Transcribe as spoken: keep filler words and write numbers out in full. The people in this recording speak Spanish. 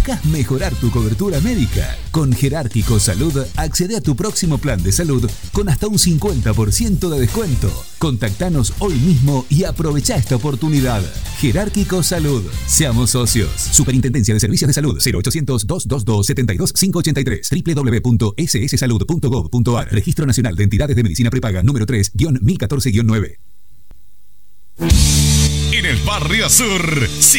¿Buscas mejorar tu cobertura médica? Con Jerárquico Salud accede a tu próximo plan de salud con hasta un cincuenta por ciento de descuento. Contactanos hoy mismo y aprovecha esta oportunidad. Jerárquico Salud. Seamos socios. Superintendencia de Servicios de Salud. cero ochocientos, doscientos veintidós, setenta y dos, quinientos ochenta y tres. doble u doble u doble u punto ese ese salud punto gov punto a r. Registro Nacional de Entidades de Medicina Prepaga número tres guión mil catorce guión nueve. En el Barrio Sur.